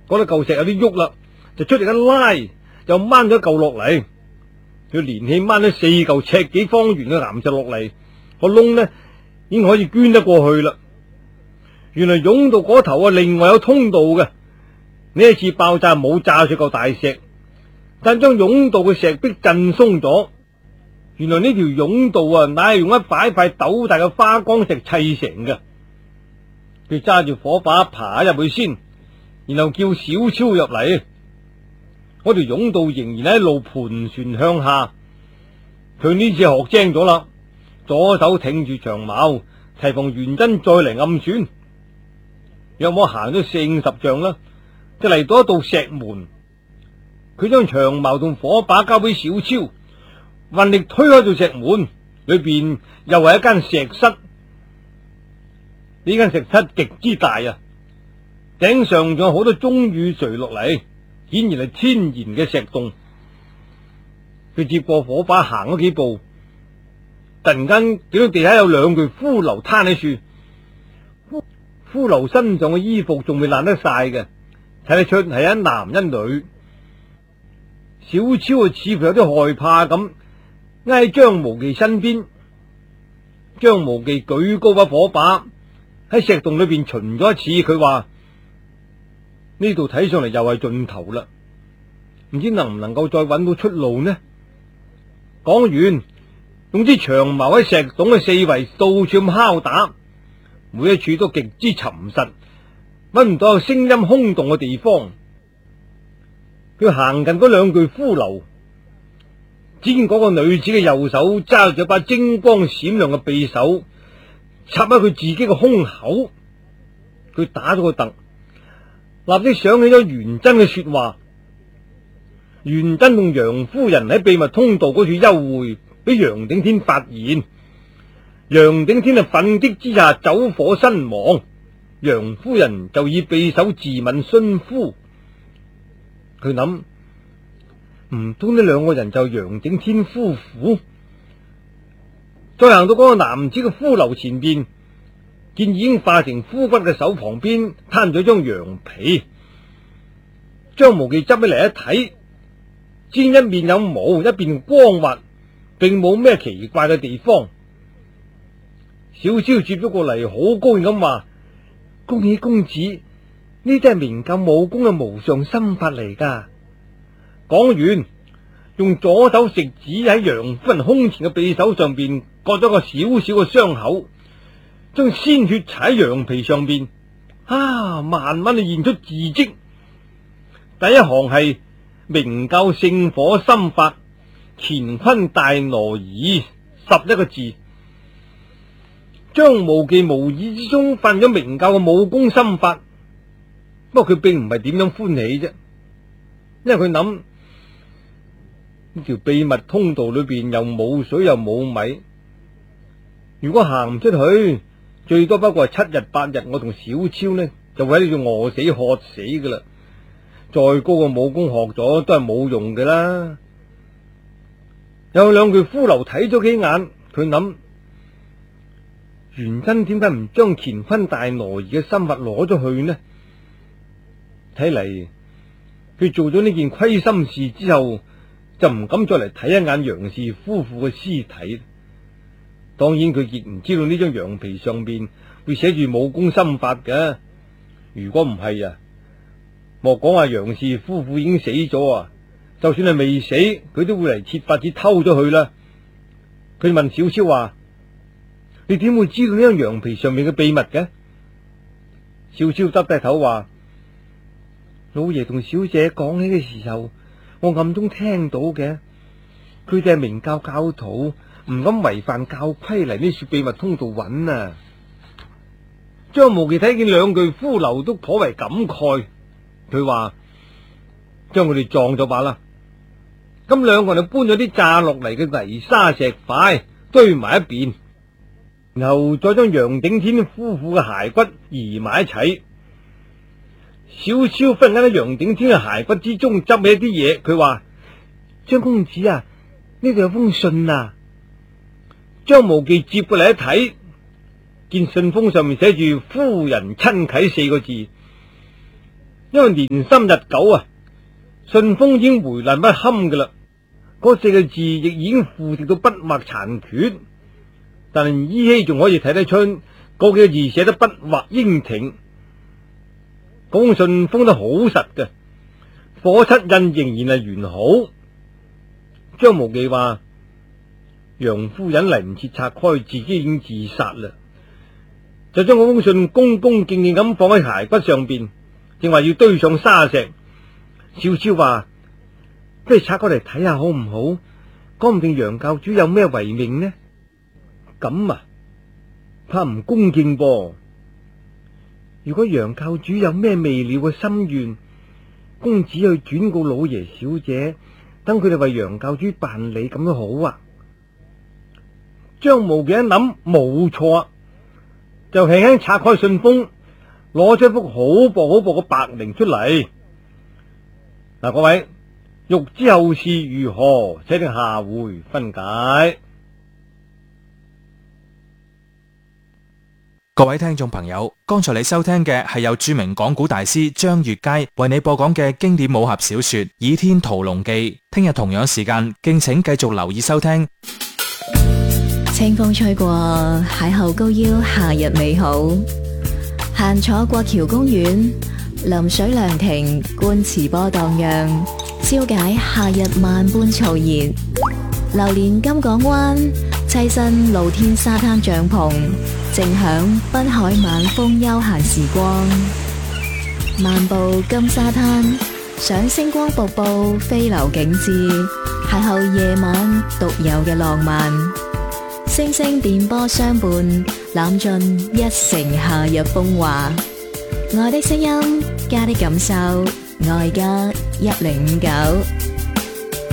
覺得舊石有啲喐啦，就出嚟一拉，又掹咗一嚿落嚟。佢連氣掹咗4嚿尺幾方圓嘅岩石落嚟，個窿呢已經可以捐得過去啦。原來甬道嗰頭另外有通道嘅。呢一次爆炸冇炸碎嚿大石，但將甬道嘅石壁震鬆咗。原來呢條甬道乃係用一塊塊斗大嘅花崗石砌成嘅。佢揸住火把爬入去先，然後叫小超入嚟。嗰條甬道仍然喺路盤旋向下。佢呢次學精咗啦，左手挺住長矛，提防元真再嚟暗算。約莫行咗40丈啦，就嚟到一道石門。佢將長矛同火把交俾小超，運力推開道石門，裏邊又係一間石室。呢間石室極之大啊，頂上仲有好多鐘乳垂落嚟，顯然係天然嘅石洞。佢接過火把行咗幾步，突然間見到地下有2具骷髏攤喺樹。骷髏身上嘅衣服仲未爛得晒嘅，睇得出係一男一女。小超似乎有啲害怕咁，挨喺張無忌身邊。張無忌舉高把火把喺石洞裏邊巡咗一次，佢話呢度睇上嚟又係盡頭啦，唔知能唔能夠再揾到出路呢？講完，用支長矛喺石洞嘅四圍到處咁敲打，每一處都極之沉實，揾唔到有聲音空洞嘅地方。佢行近嗰2具骷髏，只見嗰個女子嘅右手揸住一把晶光閃亮嘅匕首，插喺佢自己嘅胸口。佢打咗個突，立即想起咗元真嘅說話。元真同楊夫人喺秘密通道嗰處幽會，俾楊頂天發現。楊頂天憤激之下走火身亡，楊夫人就以匕首自刎殉夫。佢諗，唔通呢2個人就楊頂天夫婦？再行到嗰個男子嘅骷髏前邊，見已經化成枯骨嘅手旁邊攤咗張羊皮。張無忌執起嚟一睇，只見一面有毛，一邊光滑，並冇咩奇怪嘅地方。小超接咗過嚟，好高興咁話：恭喜公子，呢啲係明教武功嘅無上心法嚟噶。講完，用左手食指喺楊夫人胸前嘅匕首上邊割咗個小小嘅傷口，將鮮血搽喺羊皮上邊，慢慢地現出字跡。第一行係明教聖火心法，乾坤大挪移，11個字。張無忌無意之中發現咗明教嘅武功心法，不過佢並唔係點樣歡喜啫，因為佢諗呢條秘密通道裏邊又冇水又冇米，如果行唔出去，最多不過係7日8日，我同小超呢就會喺呢度餓死渴死噶啦。再高嘅武功學咗都係冇用噶啦。有2具骷髏睇咗幾眼，佢諗元真點解唔將乾坤大挪移嘅心法攞咗去呢？睇嚟佢做咗呢件虧心事之後，就唔敢再嚟睇一眼楊氏夫婦嘅屍體。當然佢亦唔知道呢張羊皮上邊會寫住武功心法嘅。如果唔係啊，莫講話楊氏夫婦已經死咗啊，就算係未死，佢都會嚟設法子偷咗佢啦。佢問小超話：你點會知道呢張羊皮上面嘅秘密嘅？小超耷低頭話：老爺同小姐講起嘅時候，我暗中聽到嘅。佢哋係明教教徒，唔敢違反教規嚟呢處秘密通道揾啊！張無忌睇見2具骷髏都頗為感慨，佢話：將佢哋撞咗罷啦。咁2個人就搬咗啲炸落嚟嘅泥沙石塊堆埋一邊，然後再將楊頂天夫婦嘅骸骨移埋一齊。小超忽然間喺楊頂天嘅骸骨之中執起一啲嘢，佢話：張公子啊，呢度有封信啊！張無忌接過嚟一睇，見信封上面寫住夫人親啟4個字。 因為年深日久啊，順豐已經回爛不堪噶啦。嗰4個字亦已經腐蝕到筆畫殘缺，但係依稀仲可以睇得出嗰幾個字寫得筆畫英挺。嗰封信封得好實嘅，火漆印仍然係完好。張無忌話：楊夫人嚟唔切拆開，自己已經自殺啦，就將嗰封信恭恭敬敬咁放喺骸骨上邊，正話要堆上沙石，悄悄話：不如拆開嚟睇下好唔好？講唔定楊教主有咩遺命呢？咁啊，怕唔恭敬噃。如果楊教主有咩未了嘅心願，公子去轉告老爺小姐，等佢哋為楊教主辦理，咁樣好啊。張無忌一諗，冇錯，就輕輕拆開信封，攞出一幅好薄好薄嘅白绫出嚟。嗱，各位，欲知後事如何，請聽下回分解。 各位聽眾朋友，剛才你收聽嘅係由著名講古大師張悅楷為你播講嘅經典武俠小說《倚天屠龍記》。聽日同樣時間，敬請繼續留意收聽。 清風吹過，邂逅高腰，夏日美好。閒坐過橋公園，臨水涼亭，觀池波蕩漾，消解夏日萬般燥熱。流連金港灣，棲身露天沙灘帳篷，靜享濱海晚風悠閒時光。漫步金沙灘，賞星光瀑布飛流景致，邂逅夜晚獨有嘅浪漫。星星電波相伴，攬盡一城夏日風華。愛的聲音，家的感受，愛家1059。